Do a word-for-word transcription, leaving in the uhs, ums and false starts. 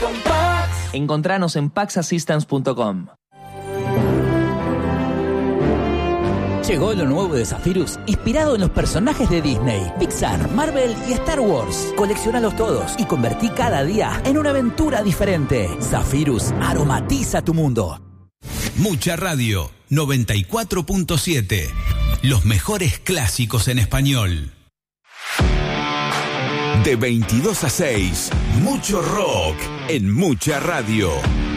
con Pax. Encontranos en pax assistance punto com. Llegó lo nuevo de Zephyrus, inspirado en los personajes de Disney, Pixar, Marvel y Star Wars. Coleccionalos todos y convertí cada día en una aventura diferente. Zephyrus aromatiza tu mundo. Mucha Radio, noventa y cuatro punto siete. Los mejores clásicos en español. De veintidós a seis, mucho rock en Mucha Radio.